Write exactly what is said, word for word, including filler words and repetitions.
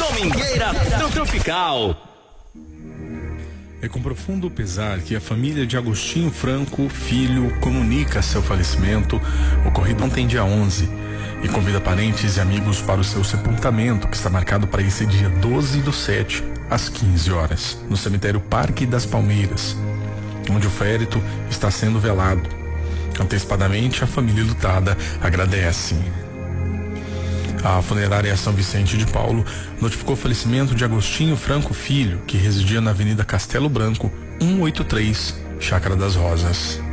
Domingueira do Tropical. É com profundo pesar que a família de Agostinho Franco Filho comunica seu falecimento, ocorrido ontem, dia onze, e convida parentes e amigos para o seu sepultamento, que está marcado para esse dia doze do sete, às quinze horas, no cemitério Parque das Palmeiras, onde o féretro está sendo velado. Antecipadamente, a família lutada agradece. A funerária São Vicente de Paulo notificou o falecimento de Agostinho Franco Filho, que residia na Avenida Castelo Branco, cento e oitenta e três, Chácara das Rosas.